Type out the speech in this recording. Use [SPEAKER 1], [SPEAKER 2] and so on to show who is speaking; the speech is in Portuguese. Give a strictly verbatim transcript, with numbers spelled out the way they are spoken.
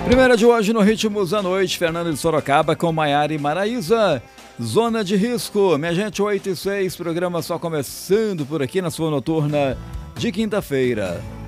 [SPEAKER 1] Primeira de hoje no Ritmos da Noite, Fernando de Sorocaba com Maiara e Maraísa. Zona de Risco, minha gente, oito e seis, programa só começando por aqui na sua noturna de quinta-feira.